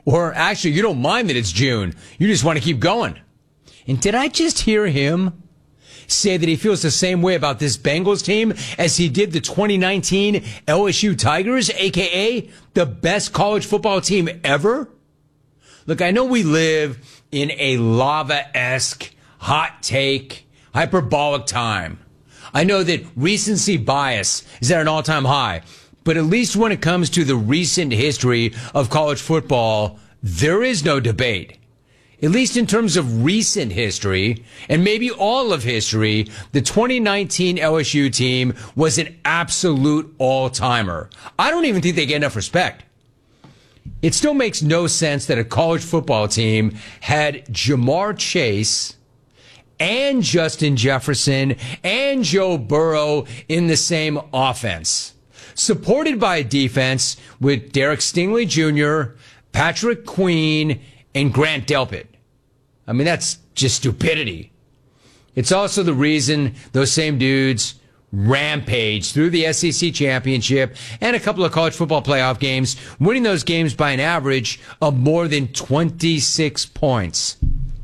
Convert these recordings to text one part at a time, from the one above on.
Or actually, you don't mind that it's June. You just want to keep going. And did I just hear him say that he feels the same way about this Bengals team as he did the 2019 LSU Tigers, a.k.a. the best college football team ever? Look, I know we live in a lava-esque, hot take, hyperbolic time. I know that recency bias is at an all-time high. But at least when it comes to the recent history of college football, there is no debate. At least in terms of recent history, and maybe all of history, the 2019 LSU team was an absolute all-timer. I don't even think they get enough respect. It still makes no sense that a college football team had Jamar Chase and Justin Jefferson and Joe Burrow in the same offense, supported by a defense with Derek Stingley Jr., Patrick Queen, and Grant Delpit. I mean, that's just stupidity. It's also the reason those same dudes rampaged through the SEC championship and a couple of college football playoff games, winning those games by an average of more than 26 points.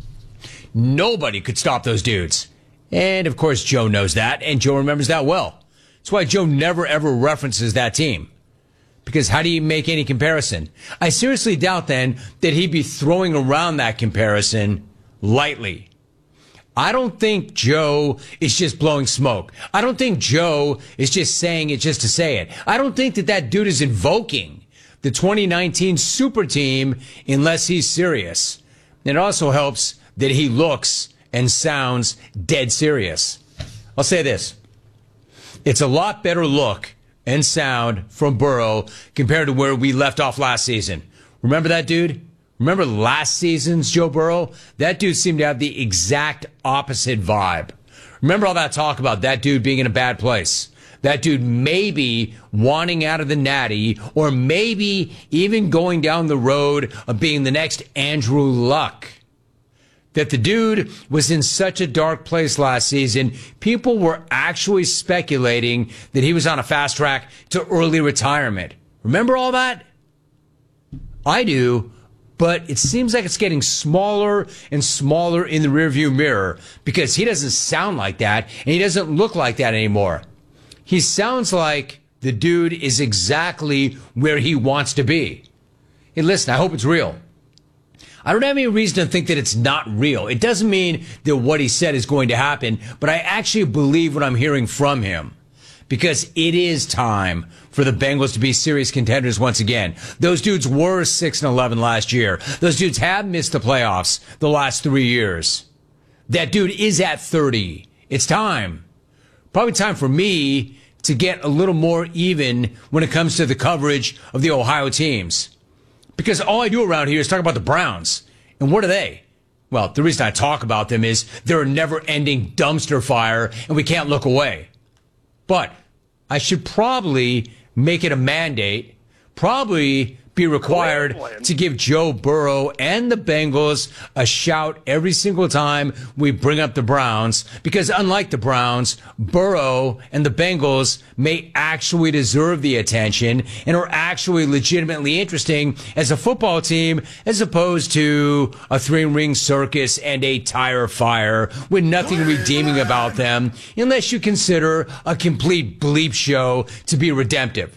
Nobody could stop those dudes. And, of course, Joe knows that, and Joe remembers that well. That's why Joe never, ever references that team. Because how do you make any comparison? I seriously doubt, then, that he'd be throwing around that comparison lightly. I don't think Joe is just blowing smoke. I don't think Joe is just saying it just to say it. I don't think that that dude is invoking the 2019 super team unless he's serious. It also helps that he looks and sounds dead serious. I'll say this. It's a lot better look and sound from Burrow compared to where we left off last season. Remember that dude? Remember last season's Joe Burrow? That dude seemed to have the exact opposite vibe. Remember all that talk about that dude being in a bad place? That dude maybe wanting out of the Natty, or maybe even going down the road of being the next Andrew Luck. That the dude was in such a dark place last season, people were actually speculating that he was on a fast track to early retirement. Remember all that? I do, but it seems like it's getting smaller and smaller in the rearview mirror because he doesn't sound like that and he doesn't look like that anymore. He sounds like the dude is exactly where he wants to be. Hey, listen, I hope it's real. I don't have any reason to think that it's not real. It doesn't mean that what he said is going to happen, but I actually believe what I'm hearing from him. Because it is time for the Bengals to be serious contenders once again. Those dudes were 6-11 last year. Those dudes have missed the playoffs the last 3 years. That dude is at 30. It's time. Probably time for me to get a little more even when it comes to the coverage of the Ohio teams. Because all I do around here is talk about the Browns. And what are they? Well, the reason I talk about them is they're a never-ending dumpster fire, and we can't look away. But I should probably make it a mandate, probably be required to give Joe Burrow and the Bengals a shout every single time we bring up the Browns, because unlike the Browns, Burrow and the Bengals may actually deserve the attention and are actually legitimately interesting as a football team as opposed to a three-ring circus and a tire fire with nothing redeeming about them unless you consider a complete bleep show to be redemptive.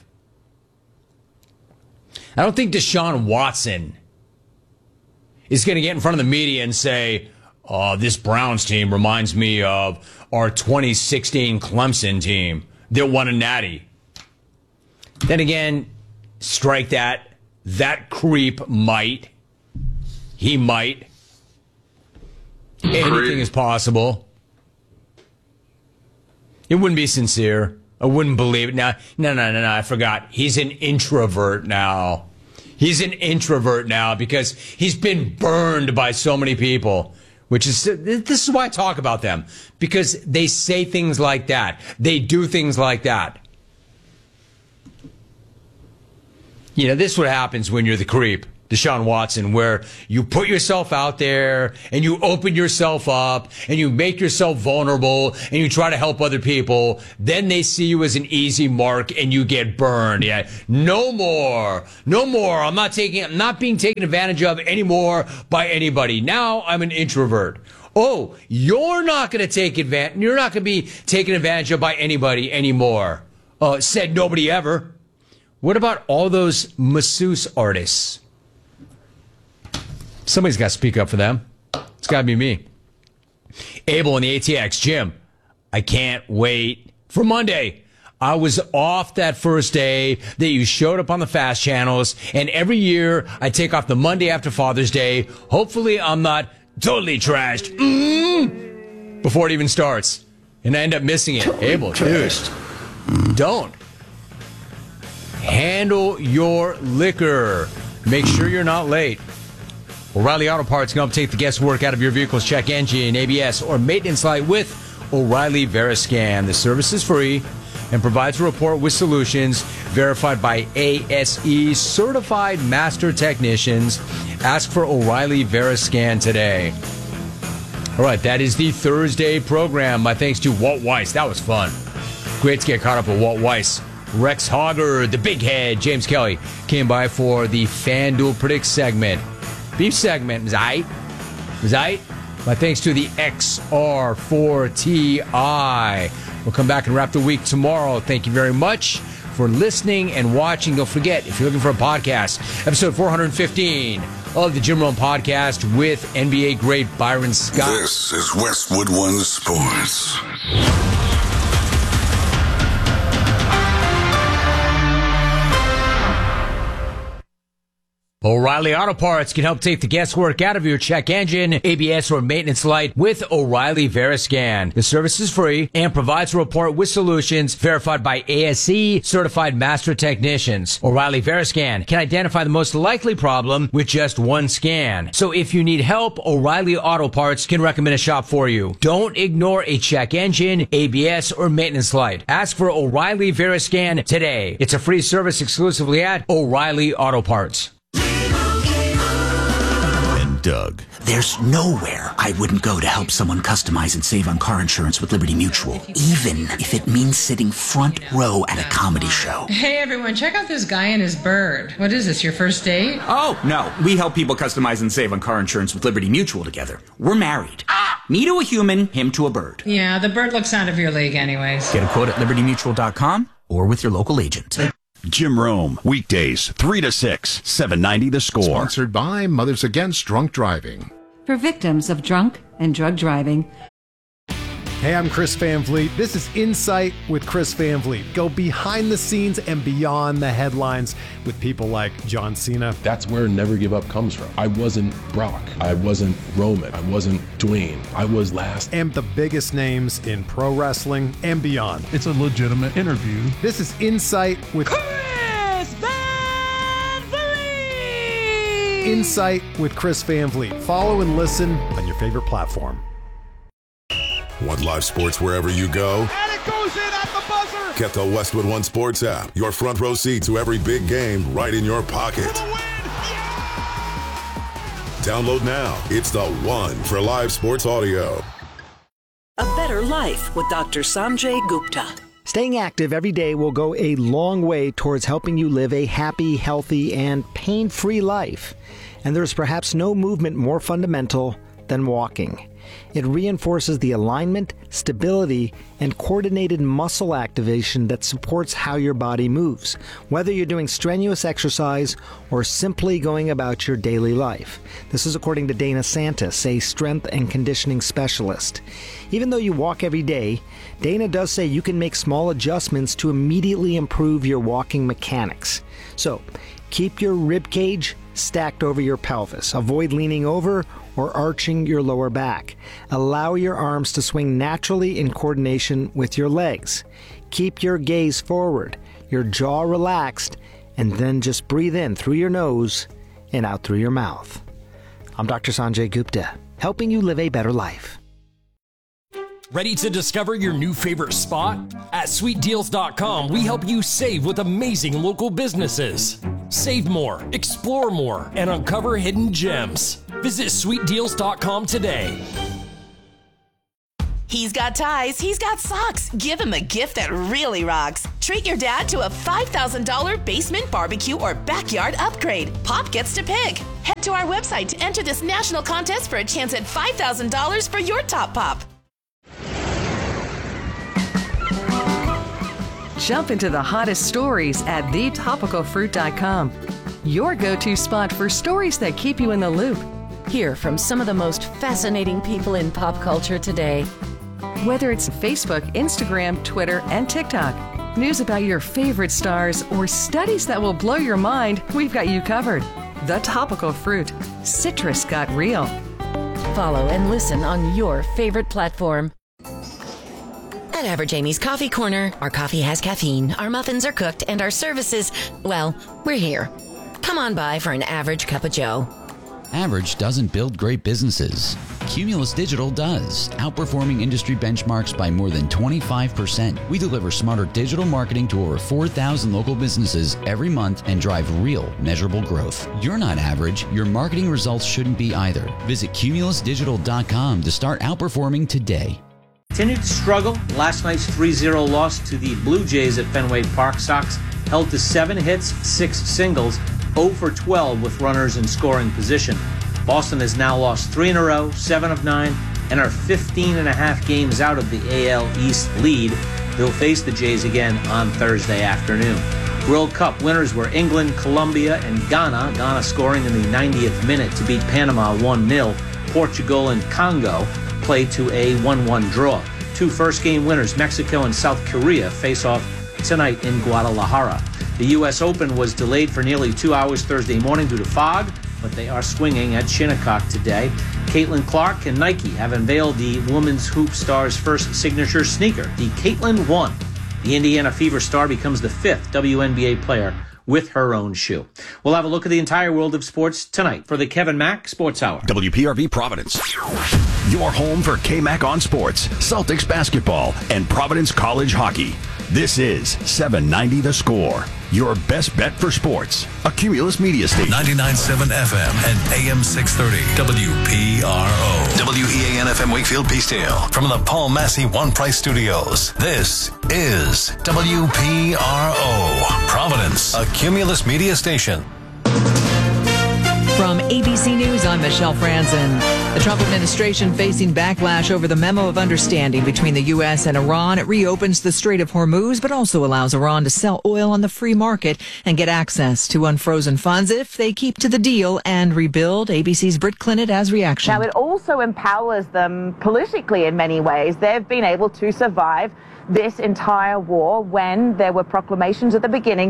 I don't think Deshaun Watson is going to get in front of the media and say, this Browns team reminds me of our 2016 Clemson team that won a natty. Then again, strike that. That creep might. He might. Anything is possible. It wouldn't be sincere. I wouldn't believe it. No, I forgot. He's an introvert now. He's an introvert now because he's been burned by so many people, this is why I talk about them, because they say things like that. They do things like that. You know, this is what happens when you're the creep. Deshaun Watson, where you put yourself out there and you open yourself up and you make yourself vulnerable and you try to help other people. Then they see you as an easy mark and you get burned. Yeah, no more. I'm not being taken advantage of anymore by anybody. Now I'm an introvert. Oh, you're not going to be taken advantage of by anybody anymore. Said nobody ever. What about all those masseuse artists? Somebody's got to speak up for them. It's got to be me. Abel in the ATX. Jim, I can't wait for Monday. I was off that first day that you showed up on the fast channels, and every year I take off the Monday after Father's Day. Hopefully I'm not totally trashed before it even starts, and I end up missing it. Abel, dude, don't. Handle your liquor. Make sure you're not late. O'Reilly Auto Parts can help take the guesswork out of your vehicle's check engine, ABS, or maintenance light with O'Reilly Veriscan. The service is free and provides a report with solutions verified by ASE certified master technicians. Ask for O'Reilly Veriscan today. All right, that is the Thursday program. My thanks to Walt Weiss. That was fun. Great to get caught up with Walt Weiss. Rex Hogger, the big head, James Kelly, came by for the FanDuel Predict segment. Beef segment was aight. My thanks to the XR4TI. We'll come back and wrap the week tomorrow. Thank you very much for listening and watching. Don't forget, if you're looking for a podcast, episode 415 of the Jim Rome Podcast with NBA great Byron Scott. This is Westwood One Sports. O'Reilly Auto Parts can help take the guesswork out of your check engine, ABS, or maintenance light with O'Reilly Veriscan. The service is free and provides a report with solutions verified by ASE certified master technicians. O'Reilly Veriscan can identify the most likely problem with just one scan. So if you need help, O'Reilly Auto Parts can recommend a shop for you. Don't ignore a check engine, ABS, or maintenance light. Ask for O'Reilly Veriscan today. It's a free service exclusively at O'Reilly Auto Parts. Doug. There's nowhere I wouldn't go to help someone customize and save on car insurance with Liberty Mutual, even if it means sitting front row at a comedy show. Hey everyone, check out this guy and his bird. What is this, your first date? Oh, no. We help people customize and save on car insurance with Liberty Mutual together. We're married. Me to a human, him to a bird. Yeah, the bird looks out of your league anyways. Get a quote at libertymutual.com or with your local agent. Jim Rome, weekdays, 3 to 6, 790 The Score. Sponsored by Mothers Against Drunk Driving. For victims of drunk and drug driving. Hey, I'm Chris Van Vliet. This is Insight with Chris Van Vliet. Go behind the scenes and beyond the headlines with people like John Cena. That's where Never Give Up comes from. I wasn't Brock. I wasn't Roman. I wasn't Dwayne. I was last. And the biggest names in pro wrestling and beyond. It's a legitimate interview. This is Insight with Chris Van Vliet. Insight with Chris Van Vliet. Follow and listen on your favorite platform. Want live sports wherever you go? And it goes in at the buzzer! Get the Westwood One Sports app. Your front row seat to every big game right in your pocket. Download now. It's the one for live sports audio. A better life with Dr. Sanjay Gupta. Staying active every day will go a long way towards helping you live a happy, healthy, and pain-free life. And there's perhaps no movement more fundamental than walking. It reinforces the alignment, stability, and coordinated muscle activation that supports how your body moves, whether you're doing strenuous exercise or simply going about your daily life. This is according to Dana Santis, a strength and conditioning specialist. Even though you walk every day, Dana does say you can make small adjustments to immediately improve your walking mechanics. So, keep your rib cage stacked over your pelvis. Avoid leaning over or arching your lower back. Allow your arms to swing naturally in coordination with your legs. Keep your gaze forward, your jaw relaxed, and then just breathe in through your nose and out through your mouth. I'm Dr. Sanjay Gupta, helping you live a better life. Ready to discover your new favorite spot? At SweetDeals.com, we help you save with amazing local businesses. Save more, explore more, and uncover hidden gems. Visit SweetDeals.com today. He's got ties, he's got socks. Give him a gift that really rocks. Treat your dad to a $5,000 basement barbecue or backyard upgrade. Pop gets to pick. Head to our website to enter this national contest for a chance at $5,000 for your top pop. Jump into the hottest stories at thetopicalfruit.com. Your go-to spot for stories that keep you in the loop. Hear from some of the most fascinating people in pop culture today. Whether it's Facebook, Instagram, Twitter, and TikTok, news about your favorite stars, or studies that will blow your mind, we've got you covered. The Topical Fruit. Citrus got real. Follow and listen on your favorite platform. At Average Amy's Coffee Corner, our coffee has caffeine, our muffins are cooked, and our services, well, we're here. Come on by for an average cup of joe. Average doesn't build great businesses. Cumulus Digital does, outperforming industry benchmarks by more than 25%. We deliver smarter digital marketing to over 4,000 local businesses every month and drive real, measurable growth. You're not average. Your marketing results shouldn't be either. Visit cumulusdigital.com to start outperforming today. Continued to struggle. Last night's 3-0 loss to the Blue Jays at Fenway Park. Sox held to 7 hits, 6 singles, 0 for 12 with runners in scoring position. Boston has now lost 3 in a row, 7 of 9, and are 15.5 games out of the AL East lead. They'll face the Jays again on Thursday afternoon. World Cup winners were England, Colombia, and Ghana. Ghana scoring in the 90th minute to beat Panama 1-0. Portugal and Congo played to a 1-1 draw. 2 first-game winners, Mexico and South Korea, face off tonight in Guadalajara. The U.S. Open was delayed for nearly 2 hours Thursday morning due to fog, but they are swinging at Shinnecock today. Caitlin Clark and Nike have unveiled the women's hoop star's first signature sneaker, the Caitlin 1. The Indiana Fever star becomes the 5th WNBA player with her own shoe. We'll have a look at the entire world of sports tonight for the Kevin Mack Sports Hour. WPRV Providence. Your home for K-Mac on sports, Celtics basketball, and Providence College hockey. This is 790 The Score, your best bet for sports. A Cumulus Media Station. 99.7 FM and AM 630 WPRO. WEAN FM Wakefield Peacedale. From the Paul Massey One Price Studios, this is WPRO. Providence, a Cumulus Media Station. From ABC News, I'm Michelle Franzen. The Trump administration facing backlash over the memo of understanding between the U.S. and Iran. It reopens the Strait of Hormuz, but also allows Iran to sell oil on the free market and get access to unfrozen funds if they keep to the deal and rebuild. ABC's Britt Clinton has reaction. Now, it also empowers them politically in many ways. They've been able to survive this entire war when there were proclamations at the beginning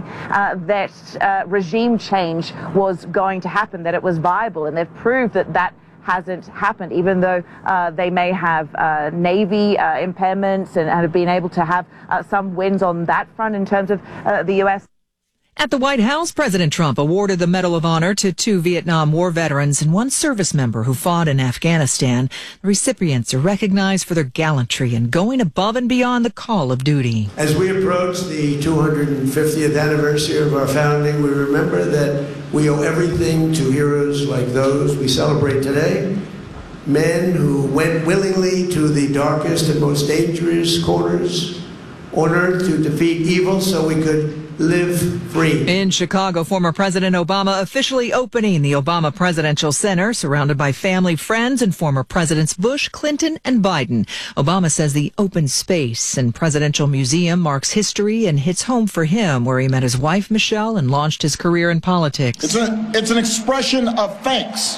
that regime change was going to happen, that it was viable, and they've proved that that hasn't happened, even though they may have Navy impairments and have been able to have some wins on that front in terms of the U.S. At the White House, President Trump awarded the Medal of Honor to 2 Vietnam War veterans and 1 service member who fought in Afghanistan. The recipients are recognized for their gallantry and going above and beyond the call of duty. As we approach the 250th anniversary of our founding, we remember that we owe everything to heroes like those we celebrate today. Men who went willingly to the darkest and most dangerous corners on earth to defeat evil so we could live free. In Chicago, former President Obama officially opening the Obama Presidential Center, surrounded by family, friends, and former Presidents Bush, Clinton, and Biden. Obama says the open space and presidential museum marks history and hits home for him, where he met his wife, Michelle, and launched his career in politics. It's an expression of thanks,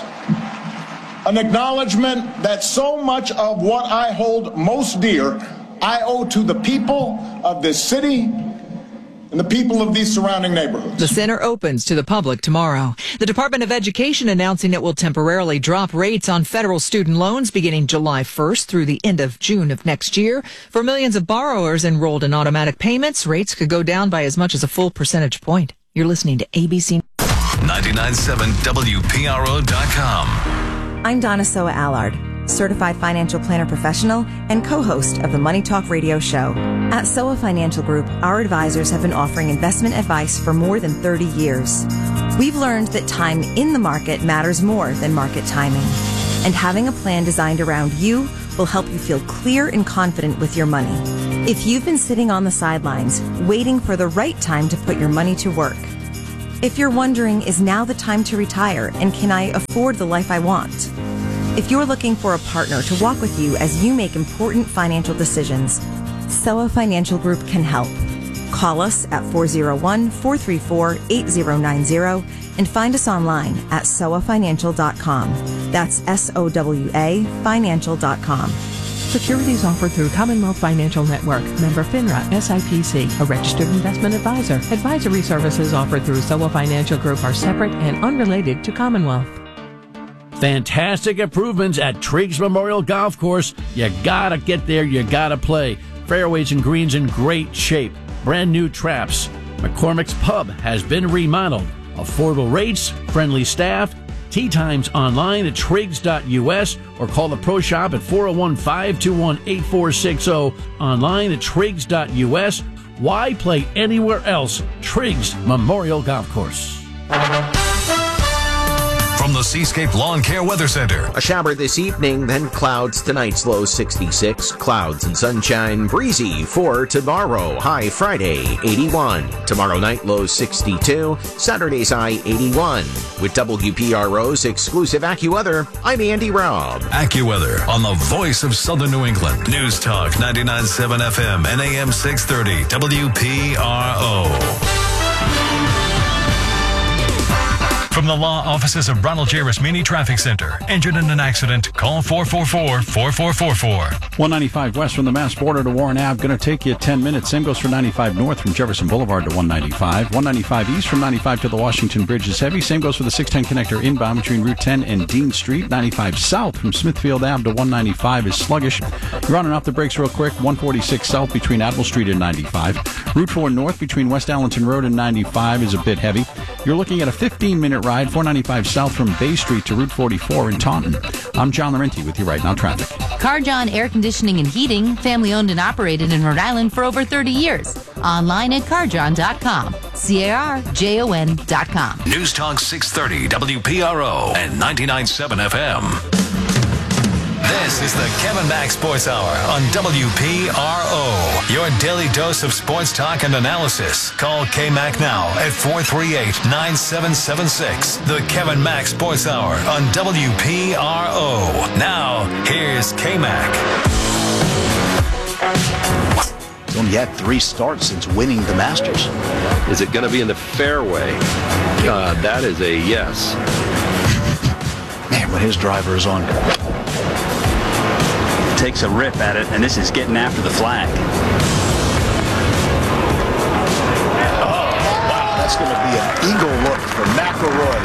an acknowledgement that so much of what I hold most dear I owe to the people of this city and the people of these surrounding neighborhoods. The center opens to the public tomorrow. The Department of Education announcing it will temporarily drop rates on federal student loans beginning July 1st through the end of June of next year. For millions of borrowers enrolled in automatic payments, rates could go down by as much as a full percentage point. You're listening to ABC. 99.7 WPRO.com. I'm Donna Soa Allard. certified financial planner professional, and co-host of the Money Talk radio show. At SOA Financial Group, our advisors have been offering investment advice for more than 30 years. We've learned that time in the market matters more than market timing. And having a plan designed around you will help you feel clear and confident with your money. If you've been sitting on the sidelines, waiting for the right time to put your money to work, if you're wondering, is now the time to retire and can I afford the life I want? If you're looking for a partner to walk with you as you make important financial decisions, SOA Financial Group can help. Call us at 401-434-8090 and find us online at SOAFinancial.com. That's SOWA Financial.com. Securities offered through Commonwealth Financial Network, member FINRA, SIPC, a registered investment advisor. Advisory services offered through SOA Financial Group are separate and unrelated to Commonwealth. Fantastic improvements at Triggs Memorial Golf Course. You gotta get there, you gotta play. Fairways and greens in great shape. Brand new traps. McCormick's Pub has been remodeled. Affordable rates, friendly staff. Tee times online at Triggs.us or call the Pro Shop at 401-521-8460. Online at Triggs.us. Why play anywhere else? Triggs Memorial Golf Course. From the Seascape Lawn Care Weather Center. A shower this evening, then clouds. Tonight's low 66. Clouds and sunshine. Breezy for tomorrow. High Friday, 81. Tomorrow night, low 62. Saturday's high, 81. With WPRO's exclusive AccuWeather, I'm Andy Robb. AccuWeather on the voice of Southern New England. News Talk 99.7 FM and AM 630 WPRO. From the law offices of Ronald J. Rasmini Traffic Center. Injured in an accident? Call 444-4444. 195 west from the Mass border to Warren Ave. Going to take you 10 minutes. Same goes for 95 north from Jefferson Boulevard to 195. 195 east from 95 to the Washington Bridge is heavy. Same goes for the 610 connector inbound between Route 10 and Dean Street. 95 south from Smithfield Ave to 195 is sluggish. You're running off the brakes real quick. 146 south between Admiral Street and 95. Route 4 north between West Allenton Road and 95 is a bit heavy. You're looking at a 15-minute ride, 495 south from Bay Street to Route 44 in Taunton. I'm John Laurenti with you right now, traffic. Carjon Air Conditioning and Heating, family owned and operated in Rhode Island for over 30 years. Online at carjon.com. CARJON.com. News Talk 630 WPRO and 99.7 FM. This is the Kevin Mack Sports Hour on WPRO. Your daily dose of sports talk and analysis. Call K-Mac now at 438-9776. The Kevin Mack Sports Hour on WPRO. Now, here's K-Mac. He's only had 3 starts since winning the Masters. Is it going to be in the fairway? That is a yes. Man, when his driver is on. Takes a rip at it, and this is getting after the flag. Oh, wow, that's going to be an eagle look for McIlroy.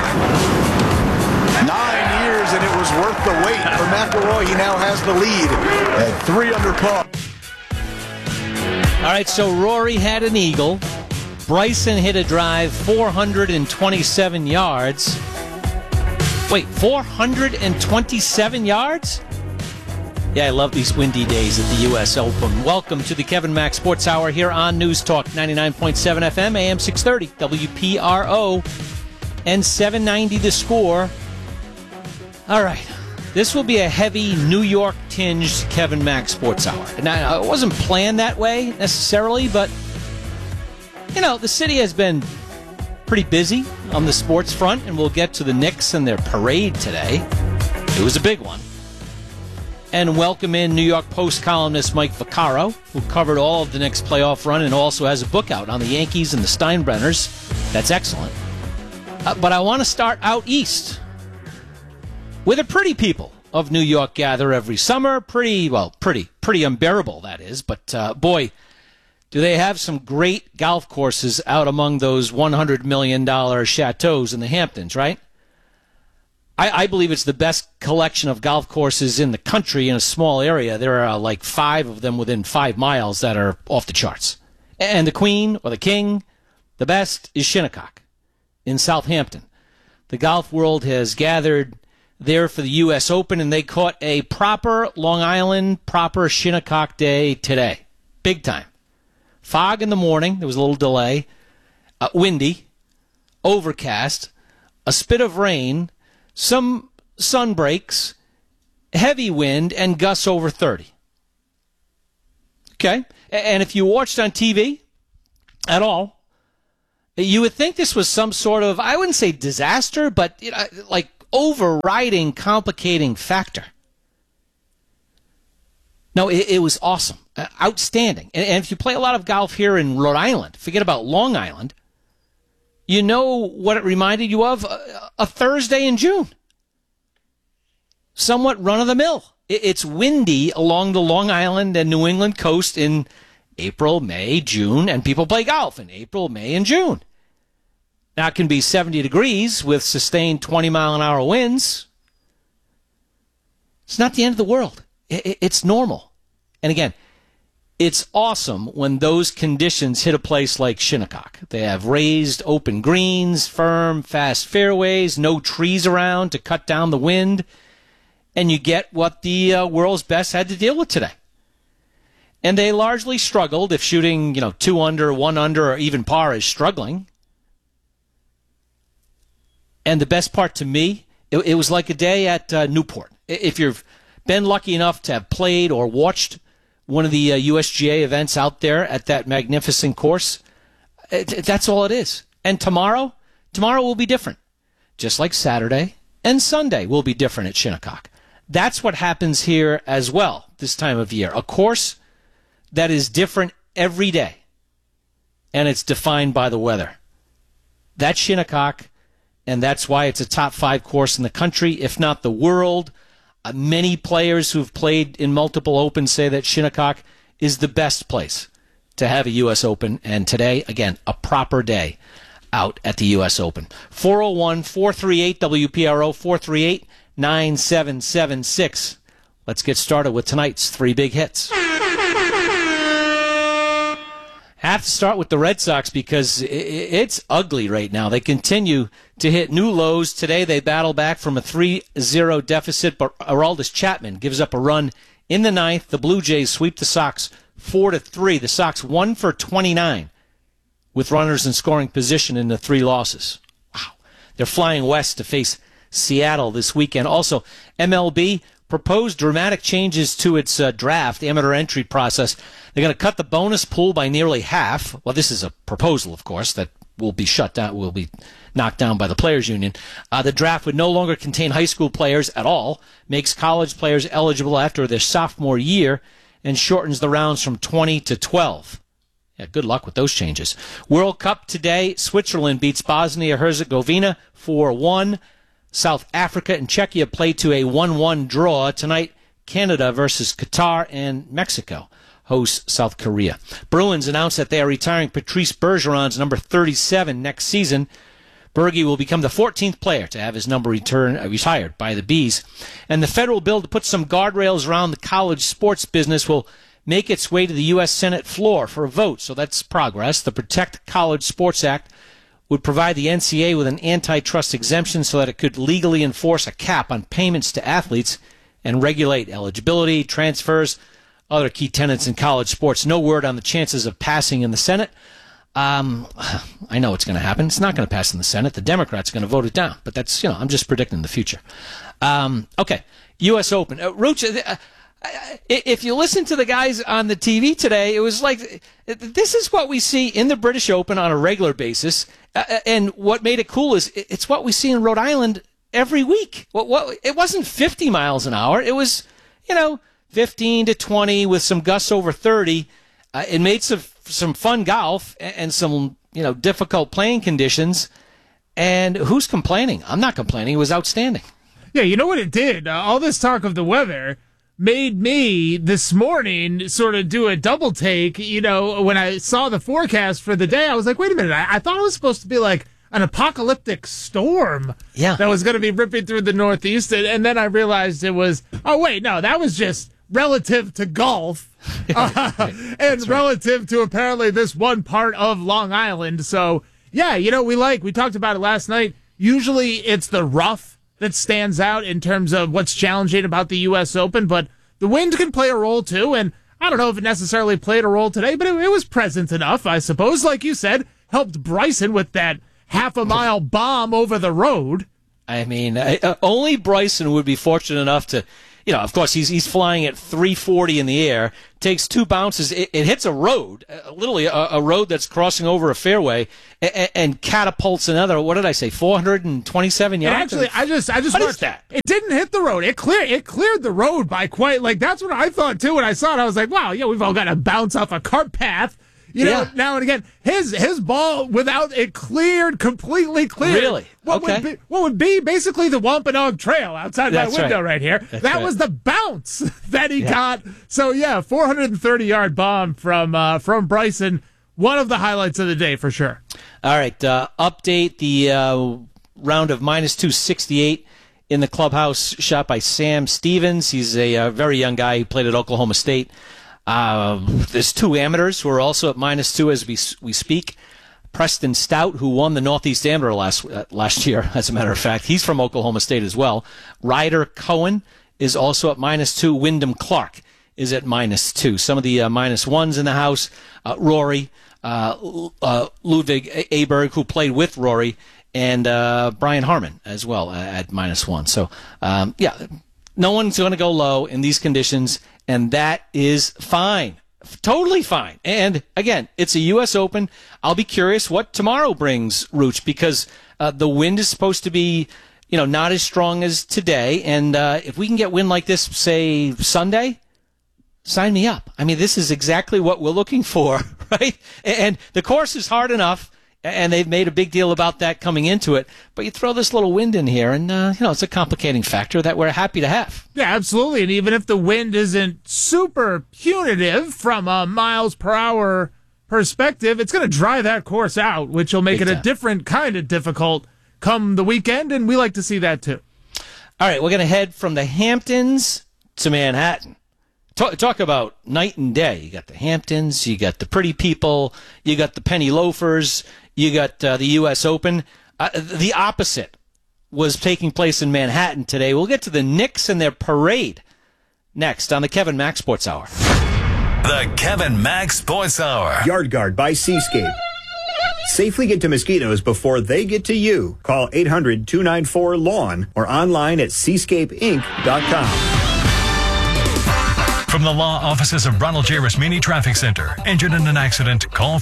9 years, and it was worth the wait for McIlroy. He now has the lead at 3 under par. All right, so Rory had an eagle. Bryson hit a drive 427 yards. Wait, 427 yards? Yeah, I love these windy days at the U.S. Open. Welcome to the Kevin Mack Sports Hour here on News Talk 99.7 FM, AM 630, WPRO, and 790 The Score. All right, this will be a heavy New York-tinged Kevin Mack Sports Hour. Now, it wasn't planned that way necessarily, but, you know, the city has been pretty busy on the sports front, and we'll get to the Knicks and their parade today. It was a big one. And welcome in New York Post columnist Mike Vaccaro, who covered all of the Knicks playoff run and also has a book out on the Yankees and the Steinbrenners. That's excellent. But I want to start out east, where the pretty people of New York gather every summer. Pretty unbearable, that is. But, boy, do they have some great golf courses out among those $100 million chateaus in the Hamptons, right? I believe it's the best collection of golf courses in the country in a small area. There are like 5 of them within 5 miles that are off the charts. And the Queen or the King, the best is Shinnecock in Southampton. The golf world has gathered there for the U.S. Open, and they caught a proper Long Island, proper Shinnecock day today. Big time. Fog in the morning. There was a little delay. Windy. Overcast. A spit of rain. Some sun breaks. Heavy wind, and gusts over 30. Okay? And if you watched on TV at all, you would think this was some sort of, I wouldn't say disaster, but like overriding, complicating factor. No, it was awesome. Outstanding. And if you play a lot of golf here in Rhode Island, forget about Long Island, you know what it reminded you of? A Thursday in June. Somewhat run-of-the-mill. It's windy along the Long Island and New England coast in April, May, June, and people play golf in April, May, and June. Now, it can be 70 degrees with sustained 20-mile-an-hour winds. It's not the end of the world. It's normal. And again, it's awesome when those conditions hit a place like Shinnecock. They have raised open greens, firm, fast fairways, no trees around to cut down the wind, and you get what the world's best had to deal with today. And they largely struggled. If shooting, 2 under, 1 under, or even par is struggling. And the best part to me, it was like a day at Newport. If you've been lucky enough to have played or watched one of the USGA events out there at that magnificent course, that's all it is. And tomorrow will be different. Just like Saturday and Sunday will be different at Shinnecock. That's what happens here as well this time of year. A course that is different every day, and it's defined by the weather. That's Shinnecock, and that's why it's a top 5 course in the country, if not the world. Many players who've played in multiple Opens say that Shinnecock is the best place to have a U.S. Open, and today, again, a proper day out at the U.S. Open. 401-438-WPRO, 438-9776. Let's get started with tonight's 3 big hits. Have to start with the Red Sox because it's ugly right now. They continue to hit new lows. Today they battle back from a 3-0 deficit, but Aroldis Chapman gives up a run in the 9th. The Blue Jays sweep the Sox 4-3. The Sox 1 for 29 with runners in scoring position in the 3 losses. Wow. They're flying west to face Seattle this weekend. Also, MLB proposed dramatic changes to its draft, amateur entry process. They're going to cut the bonus pool by nearly half. Well, this is a proposal, of course, that will be shut down, will be knocked down by the Players Union. The draft would no longer contain high school players at all, makes college players eligible after their sophomore year, and shortens the rounds from 20 to 12. Yeah, good luck with those changes. World Cup today, Switzerland beats Bosnia-Herzegovina 4-1. South Africa and Czechia play to a 1-1 draw. Tonight, Canada versus Qatar, and Mexico hosts South Korea. Bruins announced that they are retiring Patrice Bergeron's number 37 next season. Bergie will become the 14th player to have his number retired by the Bees. And the federal bill to put some guardrails around the college sports business will make its way to the U.S. Senate floor for a vote. So that's progress. The Protect College Sports Act would provide the NCAA with an antitrust exemption so that it could legally enforce a cap on payments to athletes and regulate eligibility, transfers, other key tenets in college sports. No word on the chances of passing in the Senate. I know it's going to happen. It's not going to pass in the Senate. The Democrats are going to vote it down. But that's, I'm just predicting the future. Okay, U.S. Open. Roach, if you listen to the guys on the TV today, it was like, this is what we see in the British Open on a regular basis. And what made it cool is it's what we see in Rhode Island every week. It wasn't 50 miles an hour. It was, 15 to 20 with some gusts over 30. It made some fun golf and some, difficult playing conditions. And who's complaining? I'm not complaining. It was outstanding. Yeah, you know what it did? All this talk of the weather made me this morning sort of do a double take. When I saw the forecast for the day, I was like, wait a minute, I thought it was supposed to be like an apocalyptic storm that was going to be ripping through the Northeast. And then I realized it was, that was just relative to golf and relative to apparently this one part of Long Island. So, yeah, we talked about it last night. Usually it's the rough that stands out in terms of what's challenging about the U.S. Open, but the wind can play a role too, and I don't know if it necessarily played a role today, but it was present enough, I suppose. Like you said, helped Bryson with that half-a-mile bomb over the road. I mean, only Bryson would be fortunate enough to, of course, he's flying at 340 in the air, takes two bounces, it hits a road, literally a road that's crossing over a fairway, and catapults another, what did I say, 427 yards? And actually, I just watched that. It didn't hit the road. It cleared the road by quite, that's what I thought, too, when I saw it. I was like, wow, we've all got to bounce off a cart path. Now and again, his ball without it completely cleared. Really? What would be basically the Wampanoag Trail outside my window right here. That was the bounce that he got. So 430-yard bomb from Bryson. One of the highlights of the day for sure. All right, update the round of -268 in the clubhouse shot by Sam Stevens. He's a very young guy. He played at Oklahoma State. There's two amateurs who are also at -2 as we speak. Preston Stout, who won the Northeast Amateur last year, as a matter of fact. He's from Oklahoma State as well. Ryder Cohen is also at -2. Wyndham Clark is at -2. Some of the -1s in the house, Rory, Ludwig Aberg, who played with Rory, and Brian Harmon as well at -1. So, no one's going to go low in these conditions, and that is fine. Totally fine. And, again, it's a U.S. Open. I'll be curious what tomorrow brings, Rooch, because the wind is supposed to be, not as strong as today. And if we can get wind like this, say, Sunday, sign me up. I mean, this is exactly what we're looking for, right? And the course is hard enough. And they've made a big deal about that coming into it. But you throw this little wind in here, and, it's a complicating factor that we're happy to have. Yeah, absolutely. And even if the wind isn't super punitive from a miles per hour perspective, it's going to dry that course out, which will make it a different kind of difficult come the weekend, and we like to see that too. All right, we're going to head from the Hamptons to Manhattan. Talk about night and day. You got the Hamptons, you got the pretty people, you got the penny loafers, you got the U.S. Open. The opposite was taking place in Manhattan today. We'll get to the Knicks and their parade next on the Kevin Mack Sports Hour. The Kevin Mack Sports Hour. Yard Guard by Seascape. Safely get to mosquitoes before they get to you. Call 800-294-LAWN or online at seascapeinc.com. From the law offices of Ronald J. Rasmini Traffic Center. Injured in an accident? Call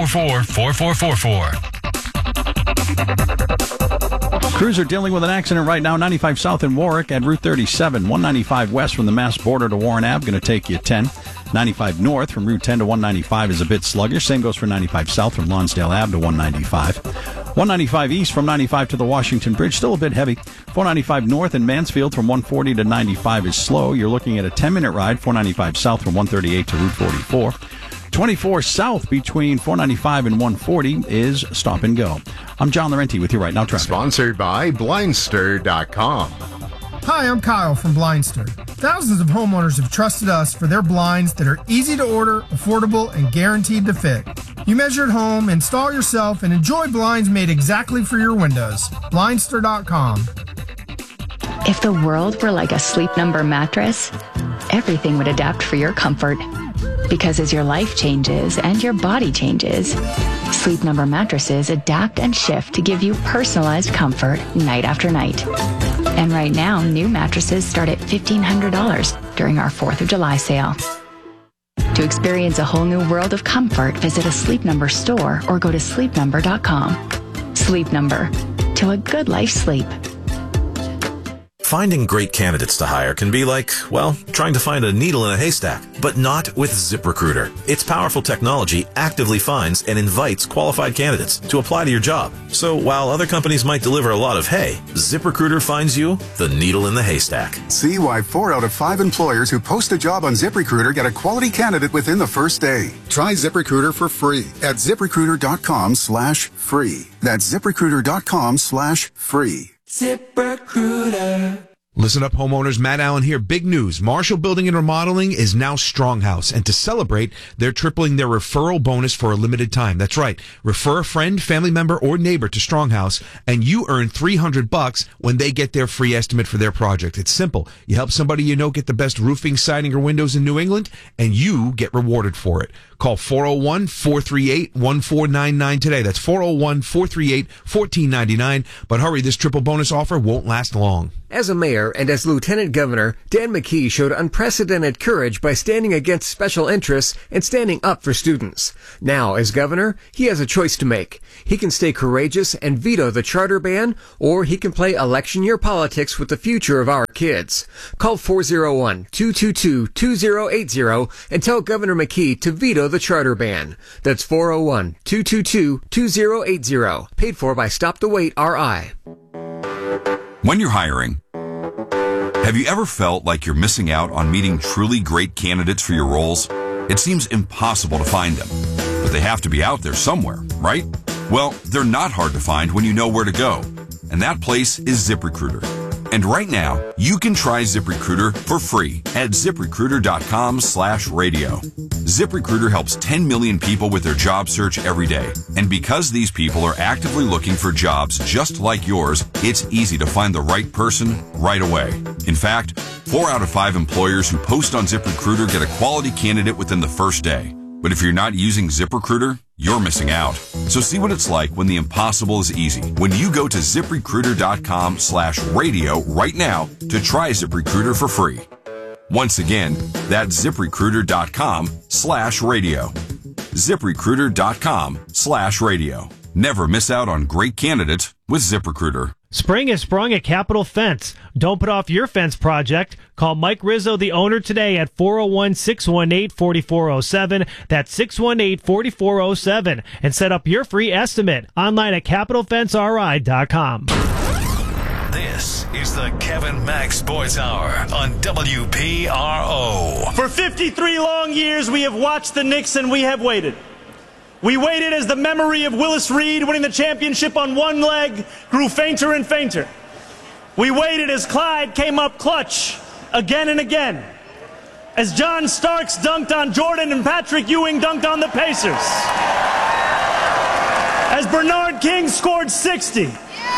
444-4444. Crews are dealing with an accident right now, 95 South in Warwick at Route 37, 195 West from the Mass border to Warren Ave, going to take you 10. 95 North from Route 10 to 195 is a bit sluggish. Same goes for 95 South from Lonsdale Ave to 195. 195 East from 95 to the Washington Bridge, still a bit heavy. 495 North in Mansfield from 140 to 95 is slow. You're looking at a 10-minute ride, 495 South from 138 to Route 44. 24 South between 495 and 140 is stop and go. I'm John Laurenti with you right now. Traffic. Sponsored by Blindster.com. Hi, I'm Kyle from Blindster. Thousands of homeowners have trusted us for their blinds that are easy to order, affordable, and guaranteed to fit. You measure at home, install yourself, and enjoy blinds made exactly for your windows. Blindster.com. If the world were like a Sleep Number mattress, everything would adapt for your comfort. Because as your life changes and your body changes, Sleep Number mattresses adapt and shift to give you personalized comfort night after night. And right now, new mattresses start at $1,500 during our 4th of July sale. To experience a whole new world of comfort, visit a Sleep Number store or go to sleepnumber.com. Sleep Number. To a good life sleep. Finding great candidates to hire can be like, well, trying to find a needle in a haystack, but not with ZipRecruiter. Its powerful technology actively finds and invites qualified candidates to apply to your job. So while other companies might deliver a lot of hay, ZipRecruiter finds you the needle in the haystack. See why 4 out of 5 employers who post a job on ZipRecruiter get a quality candidate within the first day. Try ZipRecruiter for free at ZipRecruiter.com/free. That's ZipRecruiter.com/free. ZipRecruiter. Listen up, homeowners. Matt Allen here. Big news. Marshall Building and Remodeling is now Stronghouse. And to celebrate, they're tripling their referral bonus for a limited time. That's right. Refer a friend, family member, or neighbor to Stronghouse, and you earn $300 when they get their free estimate for their project. It's simple. You help somebody you know get the best roofing, siding, or windows in New England, and you get rewarded for it. Call 401-438-1499 today. That's 401-438-1499. But hurry, this triple bonus offer won't last long. As a mayor and as lieutenant governor, Dan McKee showed unprecedented courage by standing against special interests and standing up for students. Now, as governor, he has a choice to make. He can stay courageous and veto the charter ban, or he can play election year politics with the future of our kids. Call 401-222-2080 and tell Governor McKee to veto the charter ban. That's 401-222-2080. Paid for by Stop the Wait RI. When you're hiring, have you ever felt like you're missing out on meeting truly great candidates for your roles? It seems impossible to find them, but they have to be out there somewhere, right? Well, they're not hard to find when you know where to go, and that place is ZipRecruiter. And right now, you can try ZipRecruiter for free at ZipRecruiter.com/radio. ZipRecruiter helps 10 million people with their job search every day. And because these people are actively looking for jobs just like yours, it's easy to find the right person right away. In fact, 4 out of 5 employers who post on ZipRecruiter get a quality candidate within the first day. But if you're not using ZipRecruiter, you're missing out. So see what it's like when the impossible is easy. When you go to ZipRecruiter.com/radio right now to try ZipRecruiter for free. Once again, that's ZipRecruiter.com/radio. ZipRecruiter.com/radio. Never miss out on great candidates with ZipRecruiter. Spring has sprung at Capital Fence. Don't put off your fence project. Call Mike Rizzo, the owner, today at 401-618-4407. That's 618-4407. And set up your free estimate online at CapitalFenceRI.com. This is the Kevin Mack Sports Hour on WPRO. For 53 long years, we have watched the Knicks and we have waited. We waited as the memory of Willis Reed winning the championship on one leg grew fainter and fainter. We waited as Clyde came up clutch again and again. As John Starks dunked on Jordan and Patrick Ewing dunked on the Pacers. As Bernard King scored 60.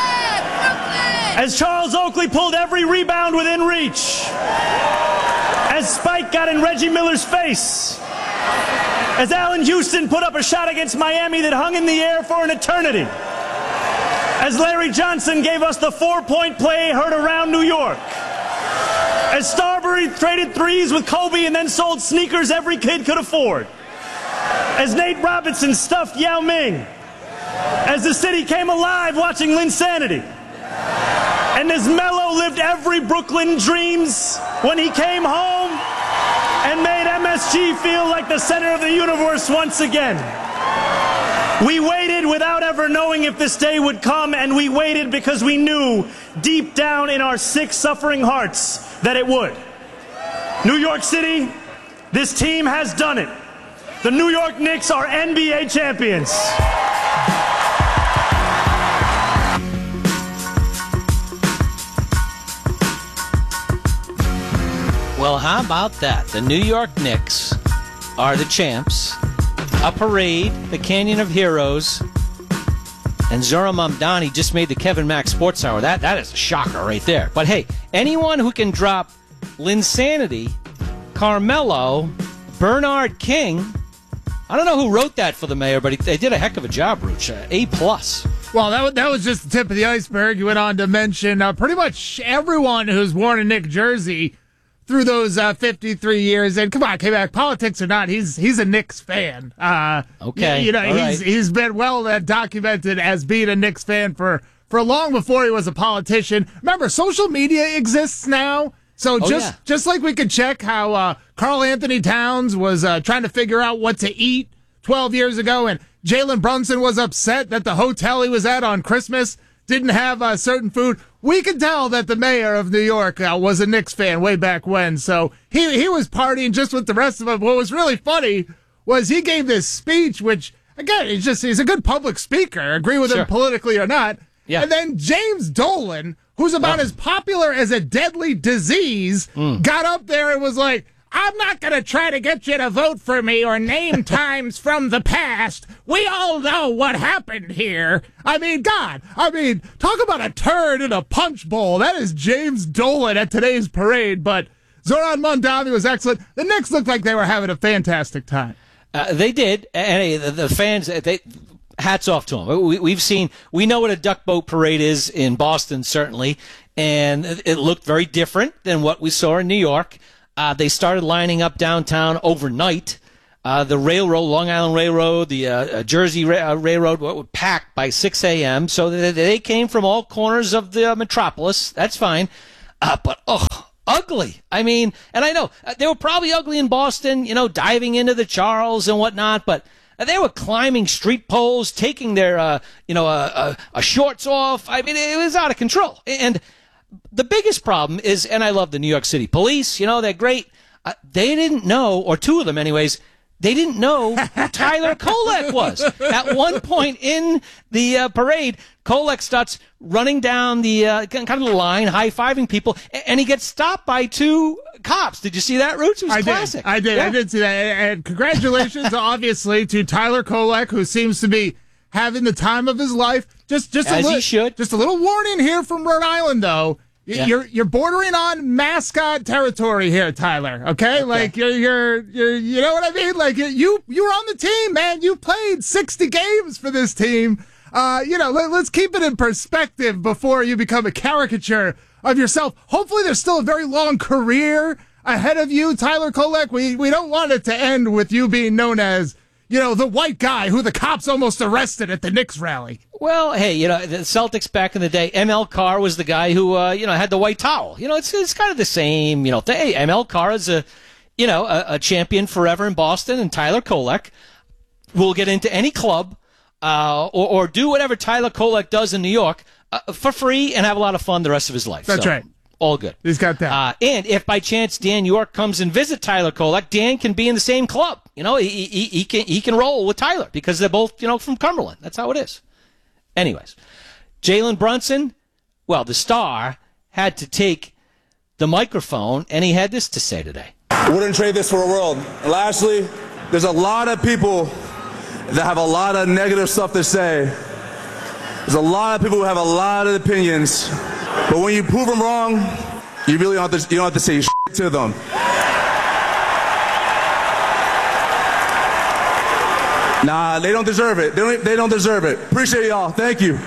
As Charles Oakley pulled every rebound within reach. As Spike got in Reggie Miller's face. As Allen Houston put up a shot against Miami that hung in the air for an eternity. As Larry Johnson gave us the 4-point play heard around New York. As Starbury traded threes with Kobe and then sold sneakers every kid could afford. As Nate Robinson stuffed Yao Ming. As the city came alive watching Linsanity. And as Melo lived every Brooklyn dreams when he came home and made MSG feel like the center of the universe once again. We waited without ever knowing if this day would come, and we waited because we knew deep down in our sick, suffering hearts that it would. New York City, this team has done it. The New York Knicks are NBA champions. Well, how about that? The New York Knicks are the champs. A parade, the Canyon of Heroes, and Zohran Mamdani just made the Kevin Mack Sports Hour. That is a shocker right there. But hey, anyone who can drop Linsanity, Carmelo, Bernard King, I don't know who wrote that for the mayor, but they did a heck of a job, Rooch. A+. Well, that was just the tip of the iceberg. You went on to mention pretty much everyone who's worn a Knick jersey through those 53 years. And come on, K-Mac, politics or not, he's a Knicks fan. Okay. You know, right. He's been well documented as being a Knicks fan for long before he was a politician. Remember, social media exists now. So just like we could check how Karl Anthony Towns was trying to figure out what to eat 12 years ago, and Jalen Brunson was upset that the hotel he was at on Christmas didn't have certain food. We could tell that the mayor of New York was a Knicks fan way back when. So he was partying just with the rest of them. What was really funny was he gave this speech, which, again, he's a good public speaker, agree with him politically or not. Yeah. And then James Dolan, who's about as popular as a deadly disease, got up there and was like, I'm not going to try to get you to vote for me or name times from the past. We all know what happened here. I mean, God, talk about a turd in a punch bowl. That is James Dolan at today's parade, but Zoran Mondavi was excellent. The Knicks looked like they were having a fantastic time. They did, and the fans, hats off to them. We know what a duck boat parade is in Boston, certainly, and it looked very different than what we saw in New York. They started lining up downtown overnight. The railroad, Long Island Railroad, the Jersey Railroad, were packed by 6 a.m., so they came from all corners of the metropolis. That's fine. But, ugly. I mean, and I know they were probably ugly in Boston, diving into the Charles and whatnot, but they were climbing street poles, taking their, shorts off. I mean, it was out of control. And the biggest problem is, and I love the New York City police, they're great. They didn't know, or two of them anyways, they didn't know who Tyler Kolek was. At one point in the parade, Kolek starts running down the kind of the line, high-fiving people, and he gets stopped by two cops. Did you see that, Roots? It was classic. I did. Yeah. I did see that. And congratulations, obviously, to Tyler Kolek, who seems to be having the time of his life. Just he should. Just a little warning here from Rhode Island, though. Yeah. You're bordering on mascot territory here, Tyler. Okay? Like you're you know what I mean? Like you were on the team, man. You played 60 games for this team. Let's keep it in perspective before you become a caricature of yourself. Hopefully there's still a very long career ahead of you, Tyler Kolek. We don't want it to end with you being known as, the white guy who the cops almost arrested at the Knicks rally. Well, hey, the Celtics back in the day, ML Carr was the guy who, had the white towel. It's kind of the same, thing. Hey, ML Carr is a champion forever in Boston, and Tyler Kolek will get into any club or do whatever Tyler Kolek does in New York for free and have a lot of fun the rest of his life. That's right. All good. He's got that. And if by chance Dan York comes and visit Tyler Kolek, Dan can be in the same club. He can roll with Tyler because they're both, from Cumberland. That's how it is. Anyways, Jalen Brunson, well, the star, had to take the microphone, and he had this to say today. Wouldn't trade this for a world. Lastly, there's a lot of people that have a lot of negative stuff to say. There's a lot of people who have a lot of opinions. But when you prove them wrong, you really don't have to say shit to them. Nah, they don't deserve it. They don't deserve it. Appreciate y'all. Thank you.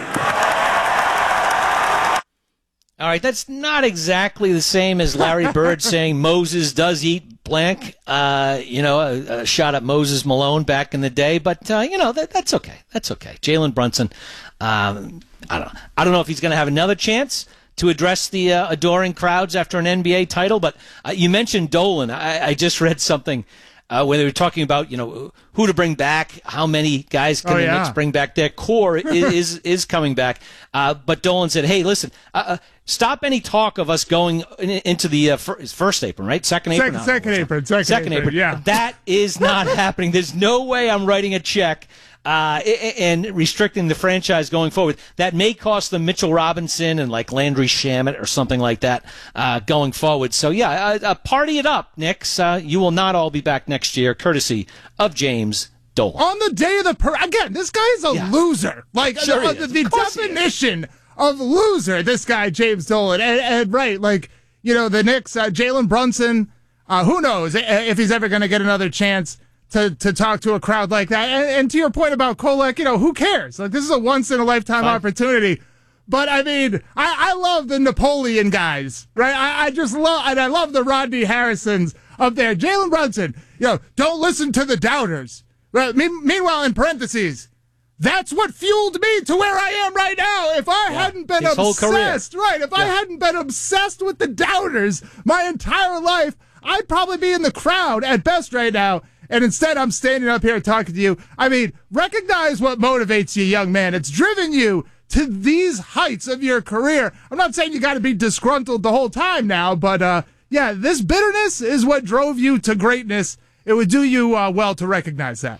All right, that's not exactly the same as Larry Bird saying Moses does eat blank. A shot at Moses Malone back in the day, but that's okay. That's okay. Jalen Brunson. I don't know if he's going to have another chance to address the adoring crowds after an NBA title, but you mentioned Dolan. I just read something where they were talking about, who to bring back, how many guys can the Knicks bring back. Their core is coming back. But Dolan said, hey, listen, stop any talk of us going into the first apron, right? Second apron? Second apron. Yeah. That is not happening. There's no way I'm writing a check and restricting the franchise going forward. That may cost them Mitchell Robinson and like Landry Shamet or something like that going forward. So, party it up, Knicks. You will not all be back next year, courtesy of James Dolan. On the day of the parade, again, this guy is a loser. Like, sure the definition of loser, this guy, James Dolan. And right, like, the Knicks, Jalen Brunson, who knows if he's ever going to get another chance to talk to a crowd like that. And to your point about Kolek, who cares? Like, this is a once-in-a-lifetime opportunity. But, I mean, I love the Napoleon guys, right? I just love, and I love the Rodney Harrisons up there. Jalen Brunson, don't listen to the doubters. Right? Meanwhile, in parentheses, that's what fueled me to where I am right now. If I hadn't been obsessed, I hadn't been obsessed with the doubters my entire life, I'd probably be in the crowd at best right now. And instead, I'm standing up here talking to you. I mean, recognize what motivates you, young man. It's driven you to these heights of your career. I'm not saying you got to be disgruntled the whole time now, but this bitterness is what drove you to greatness. It would do you well to recognize that.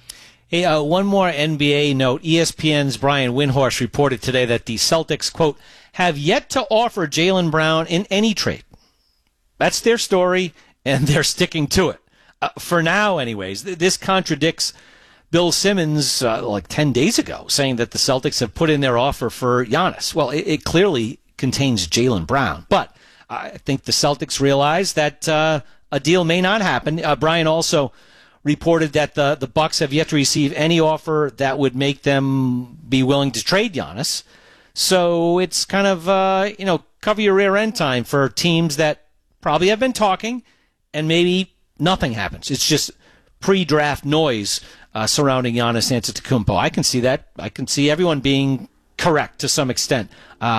Hey, one more NBA note. ESPN's Brian Windhorst reported today that the Celtics, quote, have yet to offer Jaylen Brown in any trade. That's their story, and they're sticking to it. For now, anyways. This contradicts Bill Simmons, 10 days ago, saying that the Celtics have put in their offer for Giannis. Well, it clearly contains Jaylen Brown. But I think the Celtics realize that a deal may not happen. Brian also reported that the Bucks have yet to receive any offer that would make them be willing to trade Giannis. So it's kind of, cover your rear end time for teams that probably have been talking and maybe nothing happens. It's just pre-draft noise surrounding Giannis Antetokounmpo. I can see that. I can see everyone being correct to some extent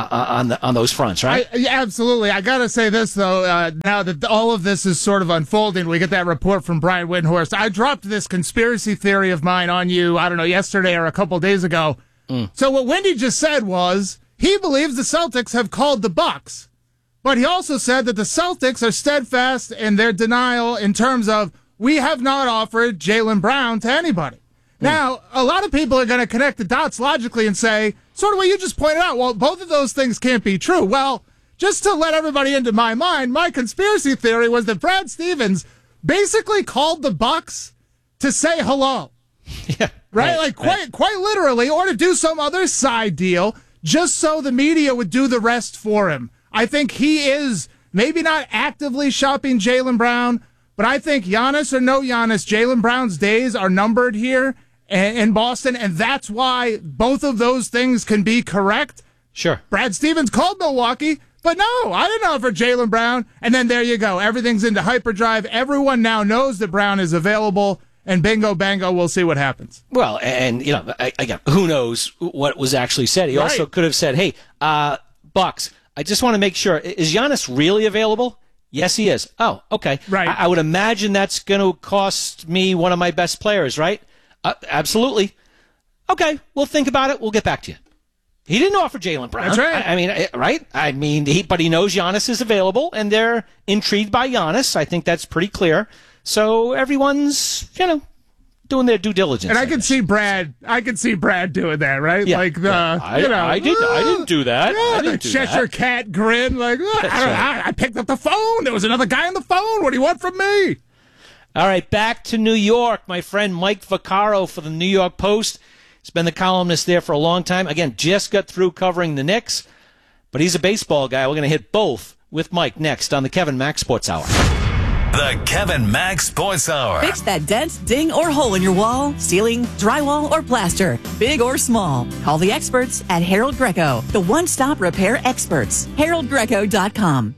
on those fronts, right? Absolutely. I got to say this, though, now that all of this is sort of unfolding, we get that report from Brian Windhorst. I dropped this conspiracy theory of mine on you, I don't know, yesterday or a couple days ago. So what Wendy just said was he believes the Celtics have called the Bucks, but he also said that the Celtics are steadfast in their denial in terms of we have not offered Jaylen Brown to anybody. Now, a lot of people are going to connect the dots logically and say, sort of what you just pointed out, well, both of those things can't be true. Well, just to let everybody into my mind, my conspiracy theory was that Brad Stevens basically called the Bucks to say hello. Yeah, right? Quite literally, or to do some other side deal, just so the media would do the rest for him. I think he is maybe not actively shopping Jaylen Brown, but I think Giannis or no Giannis, Jaylen Brown's days are numbered here in Boston, and that's why both of those things can be correct. Sure. Brad Stevens called Milwaukee, but no, I didn't offer Jaylen Brown. And then there you go. Everything's into hyperdrive. Everyone now knows that Brown is available, and bingo, bango, we'll see what happens. Well, and, again, who knows what was actually said. He also could have said, hey, Bucks, I just want to make sure, is Giannis really available? Yes, he is. Oh, okay. Right. I would imagine that's going to cost me one of my best players, right? Absolutely. Okay, we'll think about it. We'll get back to you. He didn't offer Jaylen Brown. That's right. Right? But he knows Giannis is available, and they're intrigued by Giannis. I think that's pretty clear. So everyone's, doing their due diligence. And I can see Brad doing that, right? Yeah. I didn't do that. Yeah, I didn't the do Cheshire that. Cat grin, I picked up the phone. There was another guy on the phone. What do you want from me? All right, back to New York. My friend Mike Vaccaro for the New York Post. He's been the columnist there for a long time. Again, just got through covering the Knicks, but he's a baseball guy. We're going to hit both with Mike next on the Kevin Mack Sports Hour. The Kevin Mack Sports Hour. Fix that dent, ding, or hole in your wall, ceiling, drywall, or plaster, big or small. Call the experts at Harold Greco, the one-stop repair experts. HaroldGreco.com.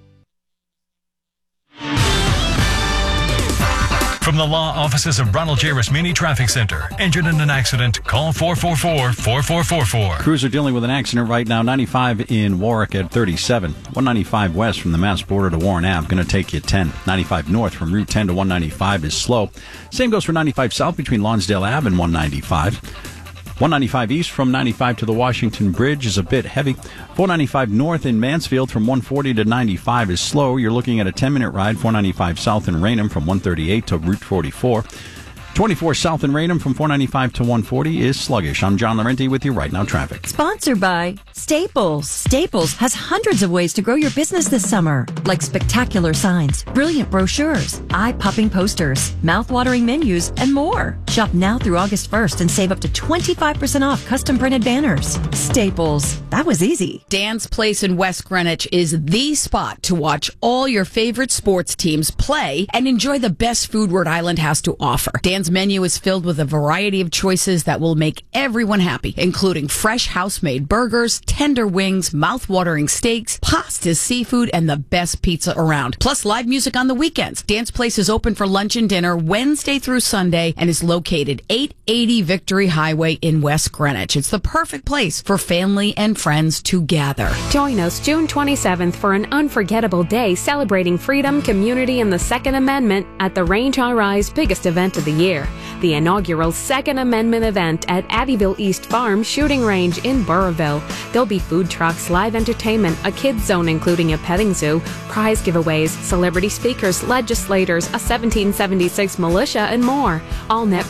From the law offices of Ronald J. Rasmini Traffic Center. Injured in an accident? Call 444-4444. Crews are dealing with an accident right now. 95 in Warwick at 37. 195 west from the Mass border to Warren Ave. Going to take you 10. 95 north from Route 10 to 195 is slow. Same goes for 95 south between Lonsdale Ave and 195. 195 east from 95 to the Washington Bridge is a bit heavy. 495 north in Mansfield from 140 to 95 is slow. You're looking at a 10-minute ride. 495 south in Raynham from 138 to Route 44. 24 south in Raynham from 495 to 140 is sluggish. I'm John Laurenti with you right now traffic. Sponsored by Staples. Staples has hundreds of ways to grow your business this summer, like spectacular signs, brilliant brochures, eye-popping posters, mouth-watering menus, and more. Shop now through August 1st and save up to 25% off custom printed banners. Staples. That was easy. Dan's Place in West Greenwich is the spot to watch all your favorite sports teams play and enjoy the best food Rhode Island has to offer. Dan's menu is filled with a variety of choices that will make everyone happy, including fresh house-made burgers, tender wings, mouth-watering steaks, pastas, seafood, and the best pizza around. Plus live music on the weekends. Dan's Place is open for lunch and dinner Wednesday through Sunday and is located 880 Victory Highway in West Greenwich. It's the perfect place for family and friends to gather. Join us June 27th for an unforgettable day celebrating freedom, community, and the Second Amendment at the Range RI's biggest event of the year. The inaugural Second Amendment event at Abbeville East Farm Shooting Range in Burrillville. There'll be food trucks, live entertainment, a kids zone including a petting zoo, prize giveaways, celebrity speakers, legislators, a 1776 militia, and more. All net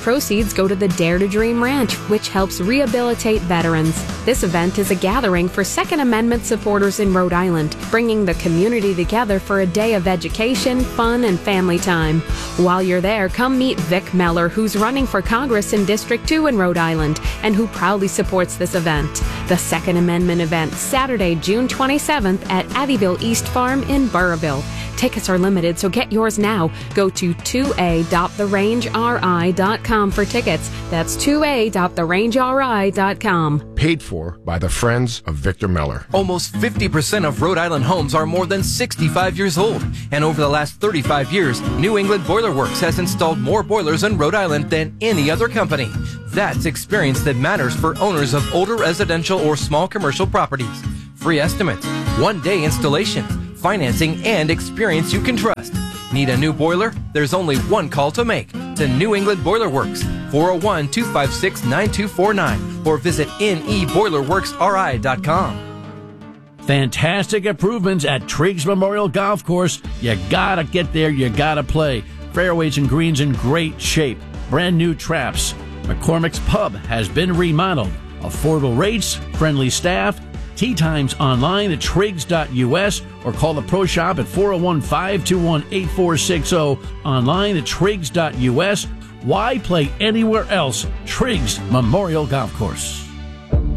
proceeds go to the Dare to Dream Ranch, which helps rehabilitate veterans. This event is a gathering for Second Amendment supporters in Rhode Island, bringing the community together for a day of education, fun, and family time. While you're there, come meet Vic Meller, who's running for Congress in District 2 in Rhode Island, and who proudly supports this event. The Second Amendment event, Saturday, June 27th at Abbeville East Farm in Burrillville. Tickets are limited, so get yours now. Go to 2a.therangeri.com for tickets. That's 2a.therangeri.com. Paid for by the Friends of Victor Meller. Almost 50% of Rhode Island homes are more than 65 years old. And over the last 35 years, New England Boiler Works has installed more boilers in Rhode Island than any other company. That's experience that matters for owners of older residential or small commercial properties. Free estimates, one-day installation, financing, and experience you can trust. Need a new boiler? There's only one call to make. To New England Boiler Works, 401-256-9249, or visit neboilerworksri.com. Fantastic improvements at Triggs Memorial Golf Course. You gotta get there, you gotta play. Fairways and greens in great shape. Brand new traps. McCormick's Pub has been remodeled. Affordable rates, friendly staff. Tee times online at Triggs.us or call the Pro Shop at 401-521-8460. Online at Triggs.us. Why play anywhere else? Triggs Memorial Golf Course.